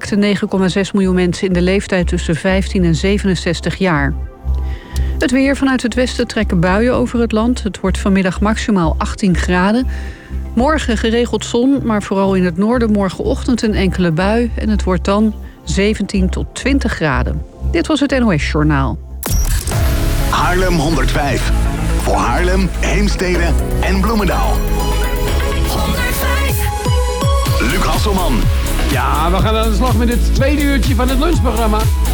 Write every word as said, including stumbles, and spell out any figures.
raakte negen komma zes miljoen mensen in de leeftijd tussen vijftien en zevenenzestig jaar. Het weer: vanuit het westen trekken buien over het land. Het wordt vanmiddag maximaal achttien graden. Morgen geregeld zon, maar vooral in het noorden morgenochtend een enkele bui. En het wordt dan zeventien tot twintig graden. Dit was het N O S-journaal. Haarlem honderdvijf. Voor Haarlem, Heemstede en Bloemendaal. honderdvijf. Luc Hasselman. Ja, we gaan aan de slag met het tweede uurtje van het lunchprogramma.